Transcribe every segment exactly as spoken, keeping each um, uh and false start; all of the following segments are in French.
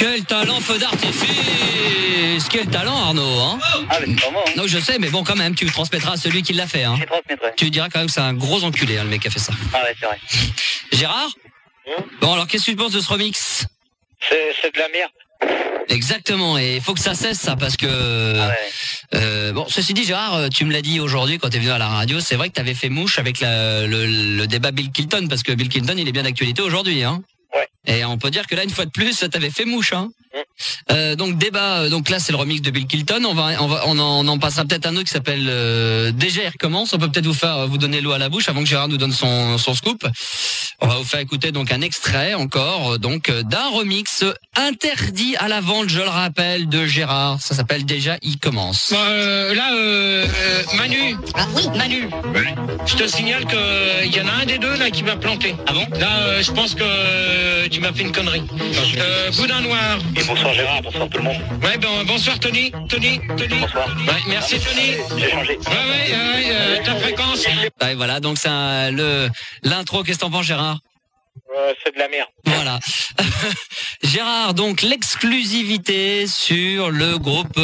Quel talent, feu d'artifice! Quel talent, Arnaud, hein? Ah, mais c'est pas moi. Hein. Non, je sais, mais bon, quand même, tu transmettras à celui qui l'a fait, hein. Je transmettrai. Tu diras quand même que c'est un gros enculé, hein, le mec qui a fait ça. Ah ouais, c'est vrai. Gérard? Mmh. Bon, alors, qu'est-ce que tu penses de ce remix? C'est, c'est de la merde. Exactement, et il faut que ça cesse, ça, parce que... Ah ouais. Euh, bon, ceci dit, Gérard, tu me l'as dit aujourd'hui quand t'es venu à la radio, c'est vrai que t'avais fait mouche avec la, le, le débat Bill Clinton, parce que Bill Clinton, il est bien d'actualité aujourd'hui, hein. Ouais. Et on peut dire que là, une fois de plus, t'avais fait mouche, hein. Mmh. Euh, donc débat, donc là c'est le remix de Bill Clinton. On va, on va, on en, on en passera peut-être un autre qui s'appelle euh, D G R commence. On peut peut-être vous faire, vous donner l'eau à la bouche avant que Gérard nous donne son, son scoop. On va vous faire écouter donc un extrait encore donc d'un remix interdit à la vente, je le rappelle, de Gérard. Ça s'appelle Déjà il commence. Bon, euh, là, euh, euh, Manu. Ah oui, Manu. Oui. Je te signale que euh, y en a un des deux là qui m'a planté. Ah bon? Là, euh, je pense que euh, tu m'as fait une connerie. Euh, Boudin noir. Et bonsoir Gérard, bonsoir tout le monde. Ouais, ben bonsoir Tony, Tony, Tony. Bonsoir. Ouais, merci Tony. J'ai changé. Ouais, ouais, ouais, euh, ta fréquence. Ouais, voilà, donc c'est un- le l'intro. Qu'est-ce que t'en penses, Gérard? Euh, c'est de la merde. Voilà. Gérard, donc l'exclusivité sur le groupe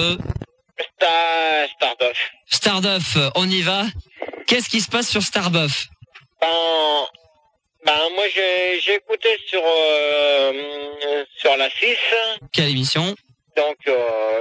Star, Starbuff. Starduff. On y va. Qu'est-ce qui se passe sur Starbuff? Ben, ben moi j'ai, j'ai écouté sur, euh, sur la six, Quelle émission? donc euh,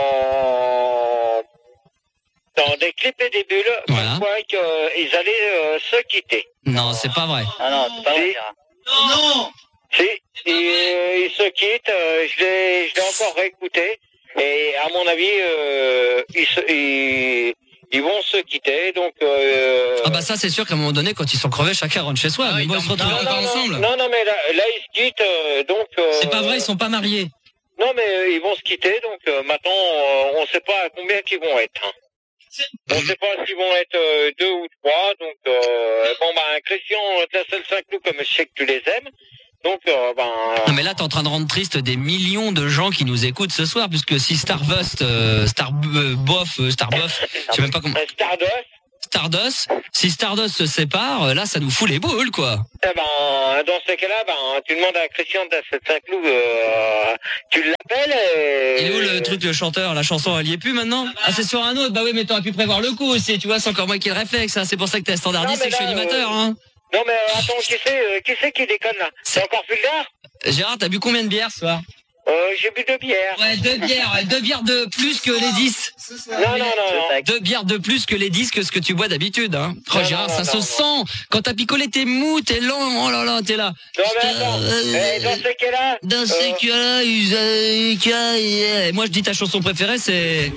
dans, dans des clips et des bulles, Voilà. comme quoi qu'ils allaient euh, se quitter. Non, c'est pas vrai. Ah non, c'est pas vrai. Non. Si, ils, euh, ils se quittent, euh, je l'ai, je l'ai encore réécouté, et à mon avis, euh, ils, se, ils, ils vont se quitter, donc... Euh, Ah bah ça c'est sûr qu'à un moment donné quand ils sont crevés chacun rentre chez soi. Ah mais oui, bon ils se donc, retrouvent non, encore non, ensemble. non, non, mais là, là ils se quittent, euh, donc... Euh, C'est pas vrai, ils sont pas mariés. Non, mais euh, ils vont se quitter, donc euh, maintenant, euh, on sait pas à combien qu'ils vont être. Hein. On sait pas s'ils vont être euh, deux ou trois, donc... Euh, bon, bah, Christian, de la salle Saint-Cloud, comme je sais que tu les aimes, donc, euh, ben... Non mais là t'es en train de rendre triste des millions de gens qui nous écoutent ce soir puisque si Starbust, euh, Starboff, euh, Starboff, je sais même pas comment... euh, Stardust, Stardust, si Stardust se sépare, euh, là ça nous fout les boules quoi. eh ben, dans ce cas-là, ben, tu demandes à Christian de Saint-Cloud, euh, tu l'appelles et... Il est où le truc, le chanteur, la chanson elle y est plus maintenant? Ah c'est sur un autre, bah oui mais t'aurais pu prévoir le coup aussi, tu vois, c'est encore moi qui le réflexe, hein. C'est pour ça que t'es standardiste, Non, c'est mais que je suis là, animateur, hein. Non, mais euh, attends, qui c'est, euh, qui c'est qui déconne, là? C'est encore plus tard? Gérard, t'as bu combien de bières ce soir? Euh, j'ai bu deux bières. Ouais, deux bières, ouais, deux bières de plus que les dix. Non, non, non, non. Deux bières de plus que les dix que ce que tu bois d'habitude, hein. Oh, Non, Gérard, non, ça non, se non. sent. Quand t'as picolé, t'es mou, t'es lent, oh là là, t'es là. Non, mais attends, Euh, eh, dans ce cas-là... Dans euh, ces cas-là, ils, euh, cas- yeah. Moi je dis ta chanson préférée, c'est...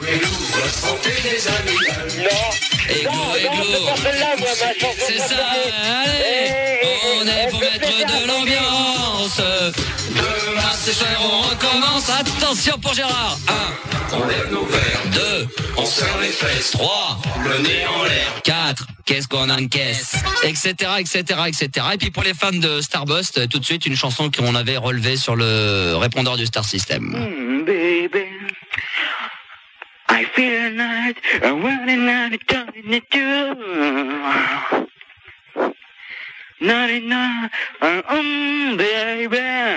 Non, Églo, non, non, églo. c'est pas celle-là, moi, ma chanson C'est ça, préférée. allez, Eh, on est eh, pour fais mettre plaisir à de ton l'ambiance. Demain c'est cher, on recommence. Attention pour Gérard. Un, On lève nos verres, deux, on serre les fesses, trois, le nez en l'air. quatre, qu'est-ce qu'on encaisse, etc., etc., et cetera. Et puis pour les fans de Starbust, tout de suite une chanson qu'on avait relevée sur le répondeur du Star System. Mm, baby, I feel a night, I want a night, turning it to not enough, um, baby.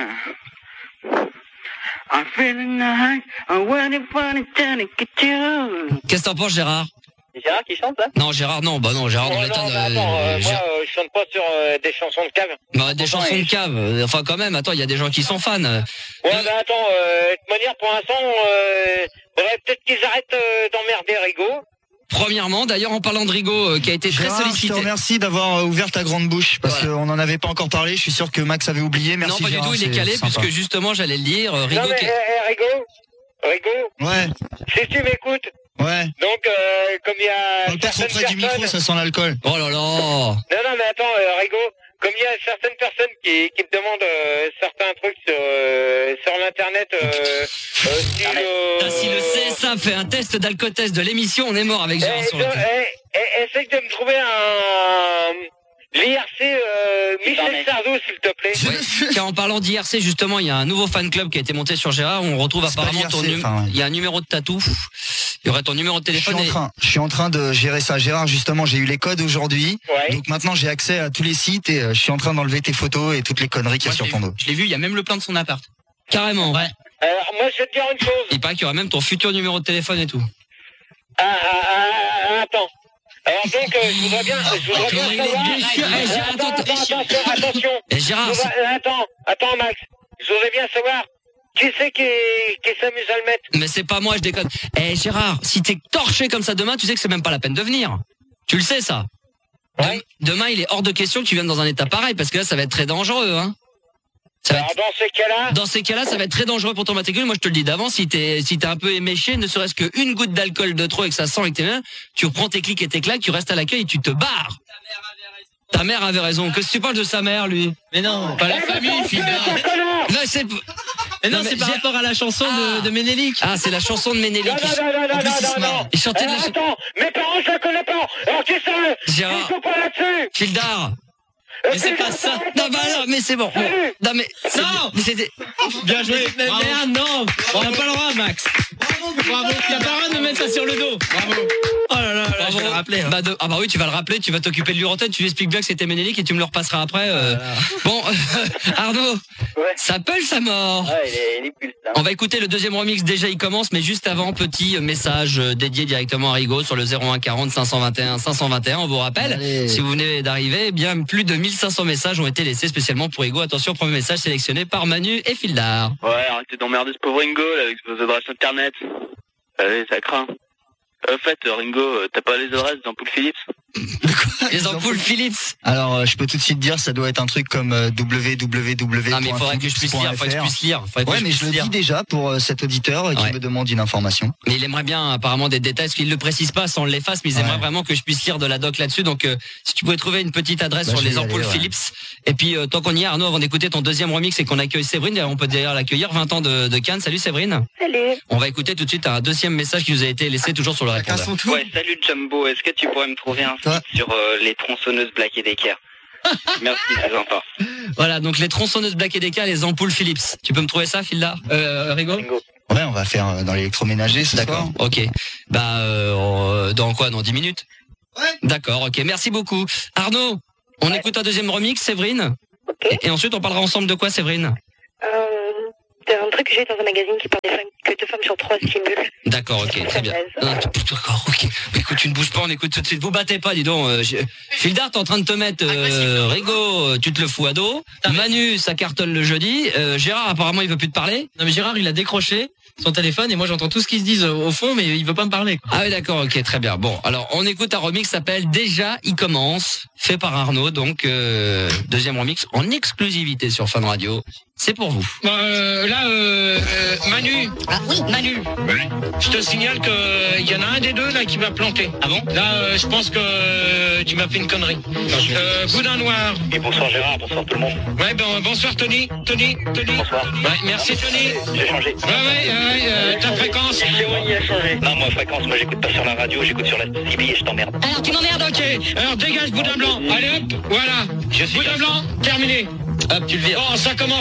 I feel a night, I want it, want it, turning it to. Qu'est-ce que t'en penses, Gérard? Gérard qui chante, là? Non, Gérard, non, bah non, Gérard, Oh, dans non, l'état mais de... attends, euh, Gérard- moi, euh, je chante pas sur euh, des chansons de cave. Bah, des chansons de cave, euh, enfin quand même, attends, il y a des gens qui sont fans. Ouais, mais attends, euh, de toute manière, pour l'instant, euh, faudrait peut-être qu'ils arrêtent euh, d'emmerder Rigaud. Premièrement, d'ailleurs, en parlant de Rigaud, euh, qui a été très Gérard, je sollicité. te remercie d'avoir euh, ouvert ta grande bouche parce Voilà. qu'on n'en avait pas encore parlé. Je suis sûr que Max avait oublié. Merci non, pas Gérard, du tout, il est c'est calé, sympa. puisque justement, j'allais le dire, euh, Rigaud... Non, mais, qui eh, est- eh, Rigaud, Rigaud, Ouais, si tu m'écoutes, ouais. donc, euh, comme il y a Un peu trop certaines près du micro, personnes... ça sent l'alcool. Oh là là. Non, non, mais attends, euh, Rigaud, comme il y a certaines personnes qui, qui me demandent euh, certains trucs sur, euh, sur l'internet, euh, euh, si le... Putain, si le C S A fait un test d'alcotest de l'émission, on est mort avec Gérard Eh, sur le de- coup. eh, eh, essaye de me trouver un... L'I R C euh, Michel Sardou, s'il te plaît. Ouais. Car en parlant d'I R C, justement, il y a un nouveau fan club qui a été monté sur Gérard. On retrouve C'est pas apparemment l'I R C, ton numéro. enfin, ouais. Il y a un numéro de tatou. Il y aurait ton numéro de Je suis téléphone. en et- train, je suis en train de gérer ça. Gérard, justement, j'ai eu les codes aujourd'hui. Ouais. Donc maintenant, j'ai accès à tous les sites et euh, je suis en train d'enlever tes photos et toutes les conneries qu'il y Moi, a sur je ton l'ai dos. vu. Je l'ai vu, il y a même le plan de son appart. Carrément. Ouais. Alors, moi, je vais te dire une chose. Il paraît qu'il y aura même ton futur numéro de téléphone et tout. Ah, ah, ah, ah, attends. Alors donc, euh, je voudrais bien, je voudrais bien il est savoir... déchiré. Eh, Gérard, attends, attends, attends, attention, attention. Eh, Gérard, Je voudrais- Attends, attends, Max. Je voudrais bien savoir qui c'est qui, qui s'amuse à le mettre. mais c'est pas moi, je déconne. Eh Gérard, si t'es torché comme ça demain, tu sais que c'est même pas la peine de venir. Tu le sais ça. Dem- Ouais. Demain, il est hors de question que tu viennes dans un état pareil, parce que là, ça va être très dangereux, hein. Ça va Alors être- dans ces cas-là, Dans ces cas-là, ça va être très dangereux pour ton matricule. Moi, je te le dis d'avance, si t'es, si t'es un peu éméché, ne serait-ce qu'une goutte d'alcool de trop et que ça sent et que t'es bien, tu reprends tes clics et tes claques, tu restes à l'accueil et tu te barres. Ta mère avait raison. Que si tu parles de sa mère, lui? Mais non, pas la Eh, mais famille, t'en Phil. fais, Non, t'es connard. Non, c'est, mais non, Non, mais c'est par j'ai- rapport à la chanson Ah. de, de Ménélique. ah, c'est la chanson de Ménélique. Non, non, non, non, non, plus, il se non, non, marre. non. Il chantait de la Alors, chanson. attends, mes parents, je la connais pas. Alors qui c'est? Gérard. Ils sont pas là-dessus. Fildar. Mais c'est pas ça. Non, bah non, mais c'est bon. Bon. Salut. Non, mais. c'est- Non. mais c'était. Bien joué. Mais Bravo. merde, non. On n'a pas le droit, Max. Bravo. Il n'y a pas le droit de me mettre ça sur le dos. Bravo. Oh là là, là Bravo. je vais le rappeler. hein. Bah de- ah bah oui, tu vas le rappeler, tu vas t'occuper de lui en tête, tu lui expliques bien que c'était Ménélique et tu me le repasseras après. euh. Bon, Arnaud, Ouais. ça pelle sa mort. Ouais, il est, il est pulse, là. On va écouter le deuxième remix, déjà il commence, mais juste avant, petit message euh, dédié directement à Rigaud sur le zéro un quarante cinq cent vingt et un cinq cent vingt et un. On vous rappelle, Allez. si vous venez d'arriver, eh bien plus de mille cinq cents messages ont été laissés spécialement pour Rigaud. Attention, premier message sélectionné par Manu et Fildar. Ouais, arrêtez d'emmerder ce pauvre Ringo là, avec vos adresses internet. Allez, ça craint. Au fait, Ringo, euh, t'as pas les adresses d'Ampoule Philips? Les ampoules Philips. Alors, euh, je peux tout de suite dire, ça doit être un truc comme euh, w w w. Non mais il faudrait que je puisse lire, faudrait que je puisse lire. Faudrait que Ouais, je mais puisse je le lire. dis déjà pour euh, cet auditeur euh, qui Ouais. me demande une information. Mais il aimerait bien apparemment des détails, parce qu'il le précise pas sans l'efface, mais ils Ouais. aimeraient vraiment que je puisse lire de la doc là-dessus. Donc euh, si tu pouvais trouver une petite adresse Bah, sur je vais les y ampoules aller, ouais. Philips. Et puis euh, tant qu'on y est, Arnaud, avant d'écouter ton deuxième remix et qu'on accueille Séverine, d'ailleurs, on peut d'ailleurs l'accueillir, vingt ans de, de Cannes. Salut Séverine. Salut. On va écouter tout de suite un deuxième message qui nous a été laissé toujours sur le répondeur. Ouais, salut Jumbo, est-ce que tu pourrais me trouver un Toi site sur euh, les tronçonneuses Black et Decker? Merci, c'est sympa. Voilà, donc les tronçonneuses Black et Decker, les ampoules Philips. Tu peux me trouver ça, Fildar? Euh, Rigaud? Ouais, on va faire euh, dans l'électroménager ce D'accord, soir. ok. Bah, euh, dans quoi? Dans dix minutes? Ouais. D'accord, ok. Merci beaucoup. Arnaud, on Ouais. écoute un deuxième remix, Séverine. Ok. Et, et ensuite, on parlera ensemble de quoi, Séverine? Euh, c'est un truc que j'ai vu dans un magazine qui parle des femmes, que deux femmes sur trois stimulent. D'accord, ok, très bien. Non, t- D'accord, ok. Écoute, tu ne bouges pas, on écoute tout de suite. Vous battez pas, dis donc. Euh, je- Fildar, t'es en train de te mettre euh, Rigaud, euh, tu te le fous à dos. Manu, ça cartonne le jeudi. Euh, Gérard, apparemment, il veut plus te parler. Non mais Gérard, il a décroché son téléphone et moi j'entends tout ce qu'ils se disent au fond, mais il veut pas me parler. quoi. Ah oui, d'accord, ok, très bien. Bon, alors on écoute un remix qui s'appelle Déjà, il commence, fait par Arnaud, donc euh, deuxième remix en exclusivité sur Fun Radio. C'est pour vous. Bon, euh, là, euh, euh, Manu, Ah oui, Manu. je te signale que euh, il y en a un des deux là qui va planter. Ah bon? Là, euh, je pense que euh, tu m'as fait une connerie. Euh, Boudin Noir. Et bonsoir Gérard, bonsoir tout le monde. Ouais, bon, bonsoir Tony. Tony, Tony. Bonsoir. Ouais, merci Tony. J'ai changé. Ouais, ouais, ouais, euh, ta fréquence. C'est moi qui a changé. Non, moi, fréquence, moi, j'écoute pas sur la radio, j'écoute sur la C B et je t'emmerde. Alors tu m'emmerdes, Ok, alors dégage Boudin Blanc. Allez hop, voilà. Je suis Boudin Blanc, terminé. Hop, tu le vires. Bon, ça commence.